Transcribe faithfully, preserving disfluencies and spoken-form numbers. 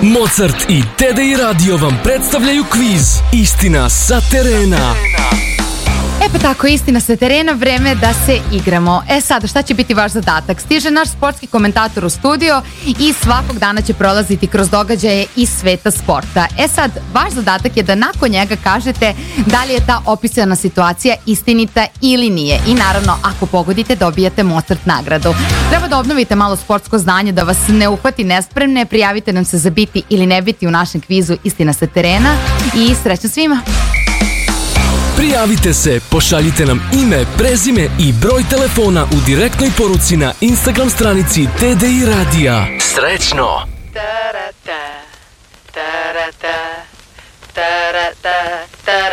Mozart i T D I Radio vam predstavljaju kviz Istina sa terena. E pa tako, istina sa terena, vreme da se igramo. E sad, šta će biti vaš zadatak? Stiže naš sportski komentator u studio i svakog dana će prolaziti kroz događaje iz sveta sporta. E sad, vaš zadatak je da nakon njega kažete da li je ta opisana situacija istinita ili nije. I naravno, ako pogodite, dobijate Mozart nagradu. Treba da obnovite malo sportsko znanje, da vas ne uhvati nespremne. Prijavite nam se za biti ili ne biti u našem kvizu Istina sa terena i srećno svima! Prijavite se, pošaljite nam ime, prezime i broj telefona u direktnoj poruci na Instagram stranici T D I Radija. Srećno!